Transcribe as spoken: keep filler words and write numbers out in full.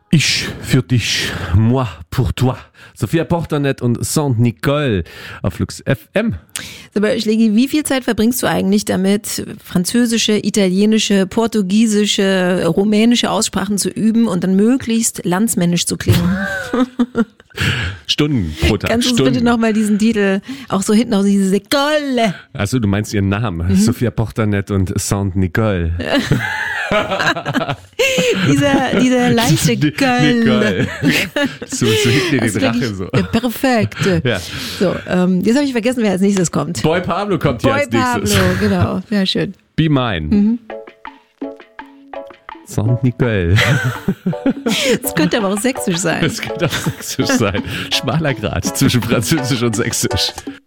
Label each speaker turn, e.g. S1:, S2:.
S1: Ich für dich, moi pour toi. Sophia Porternet und Saint-Nicole auf Flux F M.
S2: Aber Schlegi, wie viel Zeit verbringst du eigentlich damit, französische, italienische, portugiesische, rumänische Aussprachen zu üben und dann möglichst landsmännisch zu klingen?
S1: Stunden pro Tag.
S2: Kannst du
S1: Stunden.
S2: bitte nochmal diesen Titel, auch so hinten auf diese Nicole.
S1: Also du meinst ihren Namen, mhm. Sophia Porternet und Saint-Nicole.
S2: dieser, dieser leichte
S1: Nicole. so, so hinten in den Drache so.
S2: Perfekt.
S1: Ja.
S2: So, ähm, jetzt habe ich vergessen, wer als nächstes kommt.
S1: Boy Pablo kommt hier
S2: Boy
S1: als nächstes.
S2: Pablo, genau. Ja, schön.
S1: Be mine. Mhm. Saint-Nicole.
S2: Das könnte aber auch sächsisch sein.
S1: Das könnte auch sächsisch sein. Schmaler Grad zwischen Französisch und Sächsisch.